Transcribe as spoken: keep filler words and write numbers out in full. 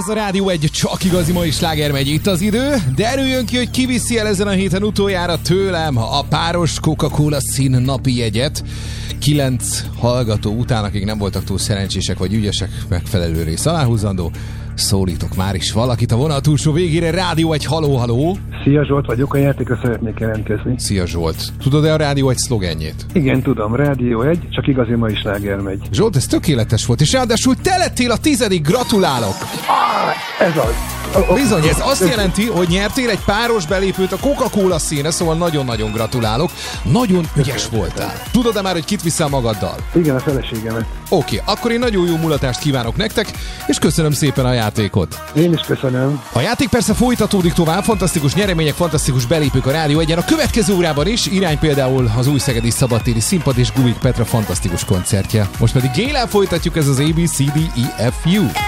Ez a Rádió egy csak igazi mai sláger megy, itt az idő, de erőjön ki, hogy kiviszi el ezen a héten utoljára tőlem a páros Coca-Cola szín napi jegyet. Kilenc hallgató után, akik nem voltak túl szerencsések vagy ügyesek, megfelelő rész aláhúzandó. Szólítok már is valakit a vonal túlsó végére. Rádió egy, haló, haló. Szia Zsolt vagyok, a játékra szeretnék jelentkezni. Szia Zsolt. Tudod-e a Rádió egy szlogenjét? Igen, tudom. Rádió egy, csak igazi mai sláger megy. Zsolt, ez tökéletes volt, és ráadásul te lettél a tizedik, gratulálok! Ah, ez az. Oh, oh, Bizony, ez azt jelenti, hogy nyertél egy páros belépőt a Coca-Cola színre, szóval nagyon-nagyon gratulálok. Nagyon ügyes voltál. Tudod-e már, hogy kit viszel magaddal? Igen, a feleségemet. Oké, akkor én nagyon jó mulatást kívánok nektek, és köszönöm szépen a játékot. Én is köszönöm. A játék persze folytatódik tovább, fantasztikus nyeremények, fantasztikus belépők a Rádió egyen. A következő órában is irány például az új szegedi szabadtéri színpad és Gubik Petra fantasztikus koncertje. Most pedig Gélel folytatjuk, ez az á bé cé dé e ef u.